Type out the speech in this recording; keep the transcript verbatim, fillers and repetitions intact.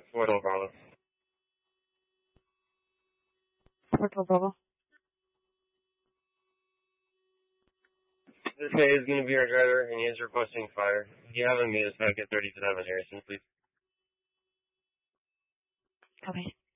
Fort Bravo. Fort Bravo. This guy is going to be our driver, and he is requesting fire. If you haven't made us back at thirty-seven Harrison, please. Okay.